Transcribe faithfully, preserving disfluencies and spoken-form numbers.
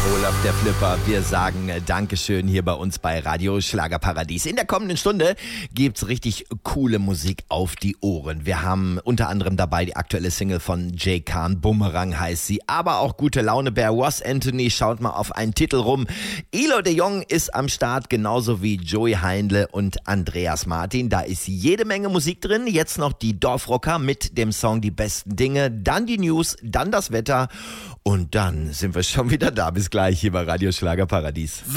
Olaf der Flipper. Wir sagen Dankeschön hier bei uns bei Radio Schlagerparadies. In der kommenden Stunde gibt's richtig coole Musik auf die Ohren. Wir haben unter anderem dabei die aktuelle Single von Jay Khan, Bumerang heißt sie, aber auch Gute Laune Bär, Ross Anthony, schaut mal auf einen Titel rum. Elo de Jong ist am Start, genauso wie Joey Heindle und Andreas Martin. Da ist jede Menge Musik drin. Jetzt noch die Dorfrocker mit dem Song Die besten Dinge, dann die News, dann das Wetter und dann sind wir schon wieder da. Bis gleich hier bei Radio Schlagerparadies.